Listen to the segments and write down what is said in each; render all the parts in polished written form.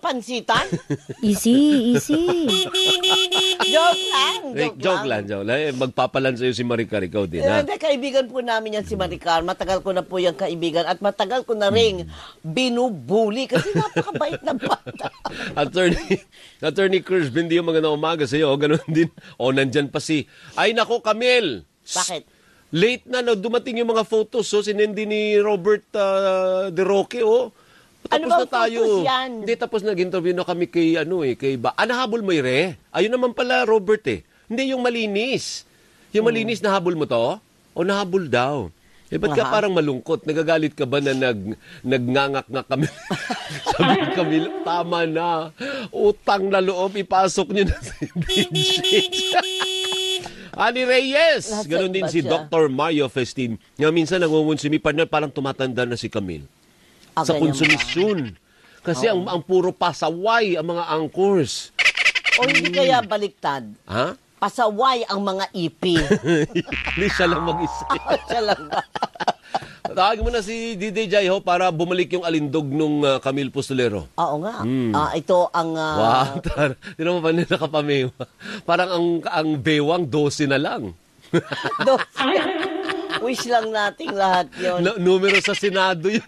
pansitan? Easy. Joke lang. Magpapalan sa'yo si Maricar, ikaw din, ha? Hindi, kaibigan po namin yan si Maricar. Matagal ko na po yung kaibigan at matagal ko na ring binubuli kasi napakabait na bata. Attorney Cruz, hindi yung magandang umaga sa'yo. Ganun din. Nandyan pa si... Ay, nako, Camille. Bakit? Late na, dumating yung mga photos, sinindi ni Robert De Roque, Tapos ano na tayo. Yan? Hindi, tapos nag-interview na kami kay, nahabol mo yung Ayun naman pala, Robert, Hindi yung malinis. Yung malinis, nahabol mo to? O nahabol daw? Ba't ka parang malungkot? Nagagalit ka ba na nagnangak na kami? Sabi kami, tama na. Utang na loob, ipasok nyo na sa DJ. Ani Reyes. Ganon din si Dr. Mario Festin. Nga minsan nangungunsumi pa na parang tumatanda na si Camille. Sa konsumisyon. Kasi ang puro pasaway ang mga anchors. O hindi kaya baliktad? Ha? Pasaway ang mga ipi. Hindi siya lang mag-isa. Siya lang ba? Tawagin mo na si DJ Jaiho para bumalik yung alindog nung Camille Pustulero. Oo nga. Ito ang... Wow. Tinan mo pa nila kapamay. Parang ang bewang 12 na lang. Wish lang nating lahat yun. Numero sa Senado yun.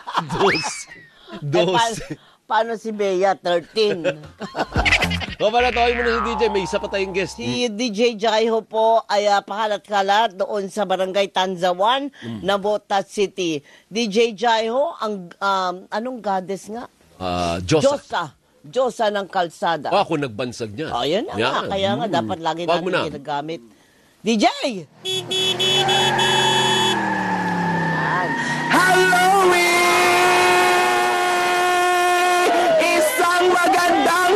12. Paano si Bea? 13. Para tawagin mo na si DJ. May isa pa tayong guest. Si DJ Jaiho po ay pakalat-kalat doon sa Barangay Tanzawan, Navotas City. DJ Jaiho, ang anong goddess nga? Diyosa ng kalsada. Ako nagbansag niya. Yan na nga. Kaya nga, dapat lagi natin ginagamit. DJ! Halloween! Isang magandang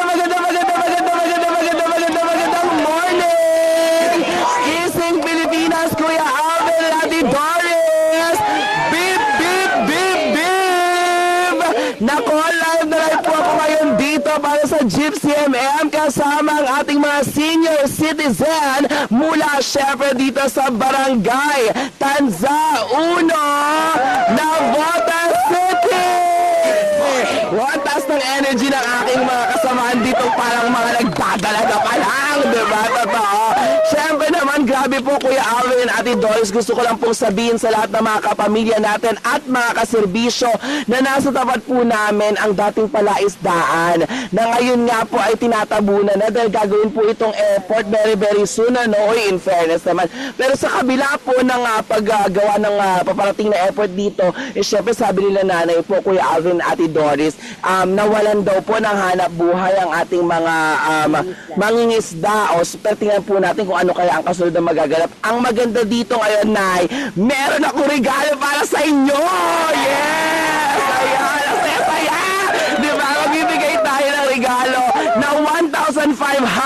morning! Gising Pilipinas, Kuya Abel, Ate Doris! Bip, bip, bip, bip! Nako, live na live po ako ngayon dito para sa Gypsy MM kasama ang ating mga senior citizen mula syempre dito sa Barangay Tanza 1, Navotas City! Watas ng energy ng aking mga kasamaan dito, parang mga nagdadalaga pa lang, diba? Totoo. Siyempre naman, grabe po Kuya Alvin at Ate Doris, gusto ko lang pong sabihin sa lahat ng mga kapamilya natin at mga kaserbisyo na nasa tapat po namin ang dating palaisdaan na ngayon nga po ay tinatabunan na dahil gagawin po itong airport very very soon, in fairness naman. Pero sa kabila po ng paggawa ng paparating na airport dito, siyempre sabi nila nanay po Kuya Alvin at Ate Doris, nawalan daw po ng hanap buhay ang ating mga mangingisda tingnan po natin kung ano kaya ang kasunod na magaganap. Ang maganda dito ngayon, Nay, meron ako regalo para sa inyo! Yes! Ayan, saya-saya! Di ba? Magbibigay tayo ng regalo na 1,500!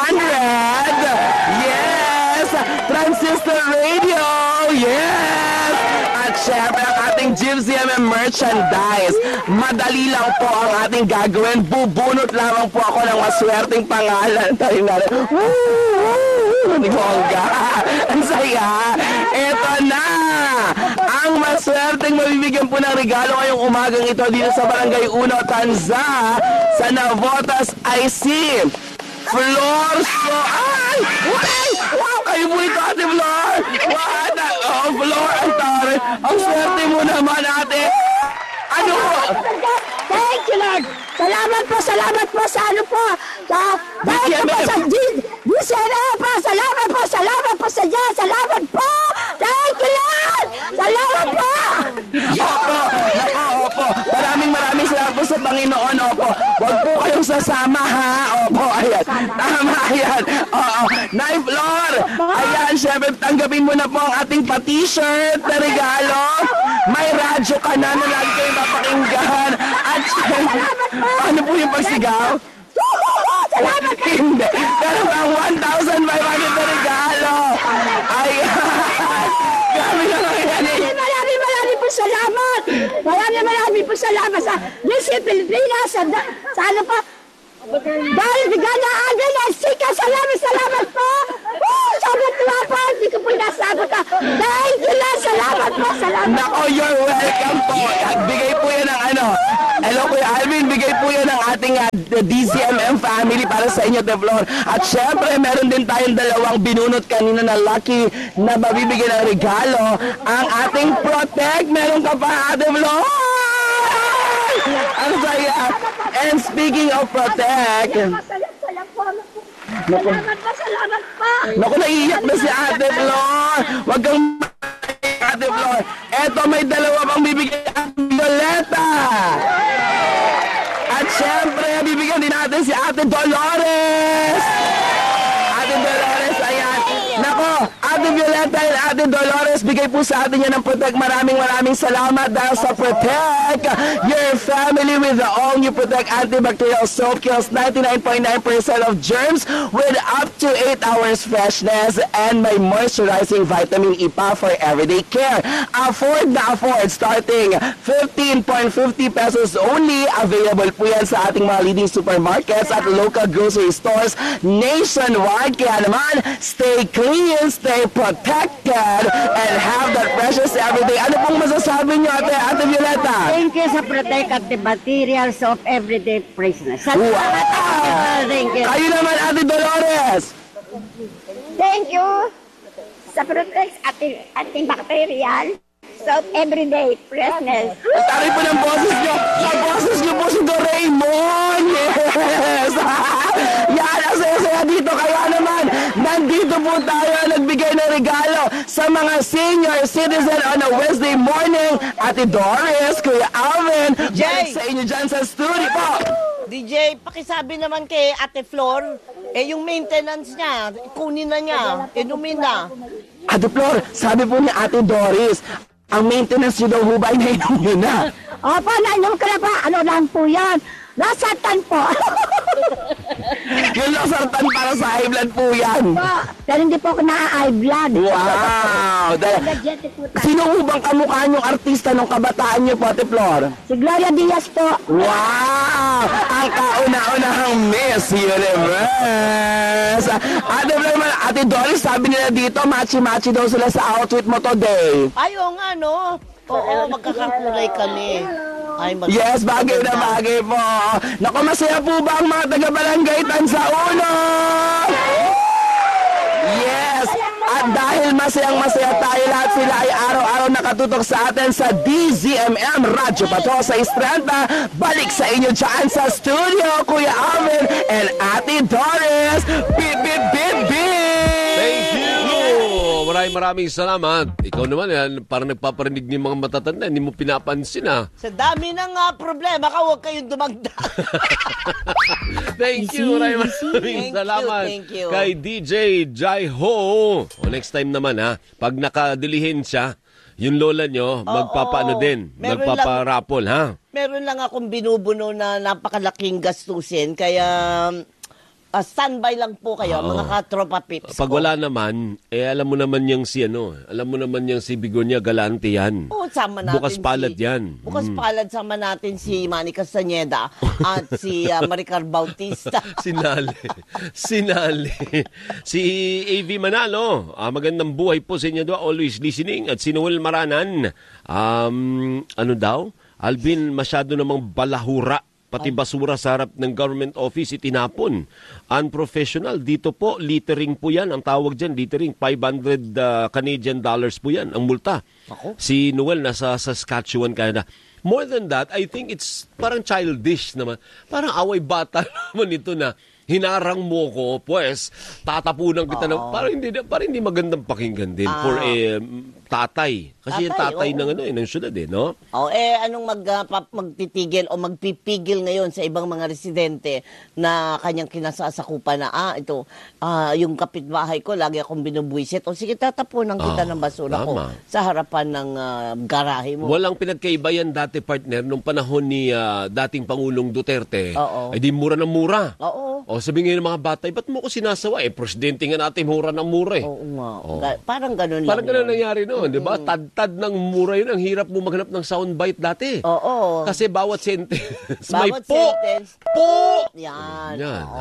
Yes! Transistor radio! Yes! At syempre, ang ating Gypsy MM merchandise. Madali lang po ang ating gagawin. Bubunot lamang po ako ng maswerteng pangalan. Tayo na rin. Ni Bongga. Ang saya. Ito na. Ang maswerteng mabibigyan po ng regalo ngayong umagang ito dito sa Barangay 1 Tanza sa Navotas IC. Flor wow, kayo po ito, Ate Flor. Flor, ang tari. Ang swerte mo naman, ate. Ano? Thank you, Lord. Salamat po sa ano po. Dahil po sa DCNA po. Salamat po sa Diyos. Salamat po. Thank you, Lord. Salamat po. Opo. Maraming salamat po sa Panginoon. Opo. Huwag po kayong sasama, ha? Opo, ayan. Tama, ayan. Oo. Nay Flor. Ayan, syempre, tanggapin mo na po ang ating pa-t-shirt na regalo. May radyo ka na lagi kayong mapakinggan. At ano po yung pagsigaw? Salamat po. Hindi. Pero ang 1,500 na regalo. Ayan. Grabe na lang yan eh. Maraming po salamat. Maraming po salamat sa Gypsy Pilipinas. Sa ano pa? Dahil bigala agad na sika. Salamat po. Sabat na po. Hindi ko po nasagot ka. Dahil salamat po. Salamat. Nako, you're welcome po. Bigay po yan ng Hello, Kuya Alvin. Bigay po yan ng ating DZMM family para sa inyo, Ate Flor. At syempre, meron din tayong dalawang binunot kanina na lucky na mabibigyan ng regalo. Ang ating Protect. Meron ka pa, Ate Flor. Ang saya. And speaking of Protect, Masaya po. Salamat po, salamat po. naku, naiiyak na si Ate Flor. Huwag kang Ate Flor. Eto, may dalawa pang bibigyan ang Violeta. At syempre, bibigyan din natin si Ate Dolores. Ate Dolores, ayan. Nako, Ate Violeta and Ate Dolores, bigay po sa atin yan ng Protect. Maraming salamat dahil sa Protect. Your family with the all-new Protect Antibacterial Soap kills 99.9% of germs with up to 8 hours freshness and may moisturizing vitamin E pa for everyday care. Afford na afford, starting 15.50 pesos only. Available po yan sa ating mga leading supermarkets at local grocery stores nationwide. Kaya naman, stay clean, stay protected, and have that precious everyday. Ano pong masasabi niyo, Ate Violeta? Thank you sa Protect Antibacterials of Everyday Freshness. Salamat. Wow! Thank you. Kayo naman, Ate Dolores. Thank you sa Protect Antibacterial of Everyday Freshness. Ang taray po ng boses niyo. Ang boses niyo po si Doraemon. Yes! Yan, ang saya-saya dito. Kaya naman, nandito po tayo nagbigay ng regalo sa mga senior citizen on a Wednesday morning. Ate Doris, Kuya Alvin, balik sa inyo dyan sa studio po. DJ, pakisabi naman kay Ate Flor, yung maintenance niya, kunin na niya, inumin na. Ate Flor, sabi po ni Ate Doris, ang maintenance nyo daw hubay na inom nyo na. Opo, nainom ka na ba? Ano lang po yan? Nasatan po. Yung losartan para sa high blood po yan. Pero hindi po ako na-eye blood. Wow! Energetic po tayo. Sino ubang kamukha niyong artista nung kabataan niyo po, Ate Flor? Si Gloria Diaz po. Wow! Ang kauna-unahang Miss Universe! Ate Flor, Ate Doris, sabi nila dito, machi-machi daw sila sa outfit mo today. Ayaw nga, no? Oo, magkakakulay kami. Ay, Yes, bagay na bagay po. Naku, masaya po ba ang mga taga-barangay Tanzauno? Yes! At dahil masayang-masaya tayo, lahat sila ay araw-araw nakatutok sa atin sa DZMM Radyo Pato sa Estrada. Balik sa inyo dyan sa studio, Kuya Alvin and Ate Doris. Bip, bip, bip, bip! Thank you! Maraming salamat. Ikaw naman, parang nagpaparinig ni mga matatanda, hindi mo pinapansin, ha? Sa dami ng problema ka, huwag kayong dumagdag. Thank you. Maraming salamat. Thank you. Kay DJ Jai Ho. Next time naman, ha? Pag nakadilihin siya, yung lola nyo, magpapaano din. Meron Magpaparapol, ha? Meron lang akong binubuno na napakalaking gastusin, kaya standby lang po kayo, mga katropa pips Pag ko. wala naman, alam mo naman yung si Bigonia Galante yan. Oo, sama natin Bukas palad yan. Bukas palad, sama natin si Manny Castañeda at si Maricar Bautista. Sinali. Si AV Manalo. Magandang buhay po sa inyo doon. Always listening. At si Noel Maranan. Ano daw? Alvin, masyado namang balahura. Pati basura sa harap ng government office itinapon. Unprofessional. Dito po, littering po yan. Ang tawag dyan, littering. 500 Canadian dollars po yan, ang multa. Ako? Si Noel nasa Saskatchewan, Canada. More than that, I think it's parang childish naman. Parang away bata naman ito na hinarang mo ko, pues, tatapunan kita ng, parang hindi magandang pakinggan din for a tatay. Kasi yung tatay ng syudad, no? Anong magtitigil o magpipigil ngayon sa ibang mga residente na kanyang kinasasakupan na, yung kapitbahay ko, lagi akong binubwisit. O sige, tatapunan kita ng basura ko sa harapan ng garahe mo. Walang pinagkaiba yan dati, partner, nung panahon ni dating Pangulong Duterte. Ay di mura ng mura. Oo. Sabi ngayon ng mga bata, ba't mo ko sinasawa? Presidente nga natin, mura ng mura eh. Oo nga. Parang ganun lang. Parang ganun nangyari noon, di ba? Tad ng mura yun. Ang hirap mo maghanap ng soundbite dati. Oo. Kasi bawat sentence Bawat may po. sentence. Po! Yan. Yan.